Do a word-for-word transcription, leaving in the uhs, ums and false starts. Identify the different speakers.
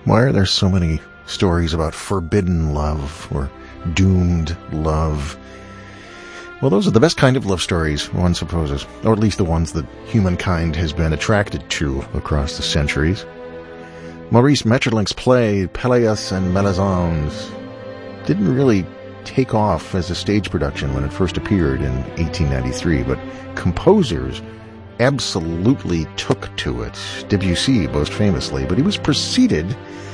Speaker 1: Why are there so many stories about forbidden love or doomed love? Well, those are the best kind of love stories, one supposes, or at least the ones that humankind has been attracted to across the centuries. Maurice Maeterlinck's play Pelléas and Mélisande didn't really take off as a stage production when it first appeared in eighteen ninety-three, but composers absolutely took to it. Debussy, most famously, but he was preceded